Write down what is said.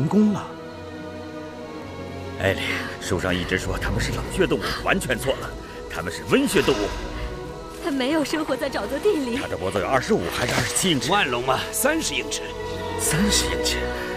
成功了。 艾莉，书上一直说它们是冷血动物，完全错了，它们是温血动物。 它没有生活在沼泽地里。 它的脖子有25还是27英尺？ 万龙嘛，30英尺。 30英尺。